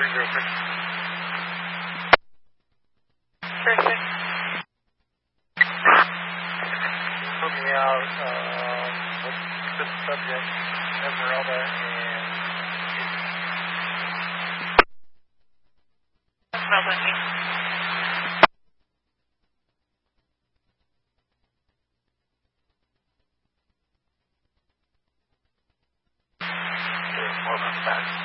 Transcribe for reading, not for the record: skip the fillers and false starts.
306. Perfect. Put me out with the subject, Esmeralda, and... Esmeralda, More about that.